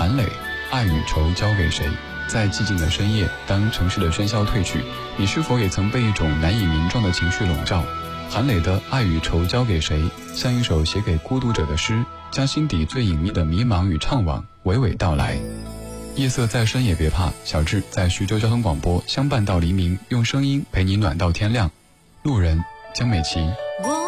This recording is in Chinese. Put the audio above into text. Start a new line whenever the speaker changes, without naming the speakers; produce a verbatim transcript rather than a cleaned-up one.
韩磊，爱与愁交给谁？在寂静的深夜，当城市的喧嚣退去，你是否也曾被一种难以名状的情绪笼罩？韩磊的爱与愁交给谁？像一首写给孤独者的诗，将心底最隐秘的迷茫与怅惘娓娓道来。夜色再深也别怕，小智在徐州交通广播相伴到黎明，用声音陪你暖到天亮。路人，江美琪。
我